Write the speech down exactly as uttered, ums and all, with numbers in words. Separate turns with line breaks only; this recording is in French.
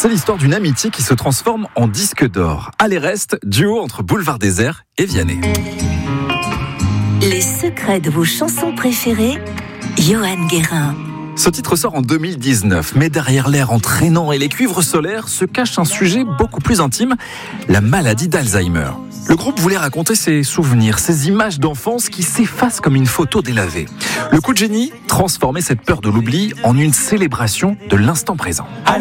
C'est l'histoire d'une amitié qui se transforme en disque d'or. Allez reste, duo entre Boulevard Désert et Vianney.
Les secrets de vos chansons préférées, Johan Guérin.
Ce titre sort en deux mille dix-neuf, mais derrière l'air entraînant et les cuivres solaires se cache un sujet beaucoup plus intime, la maladie d'Alzheimer. Le groupe voulait raconter ses souvenirs, ses images d'enfance qui s'effacent comme une photo délavée. Le coup de génie, transformer cette peur de l'oubli en une célébration de l'instant présent.
Allez.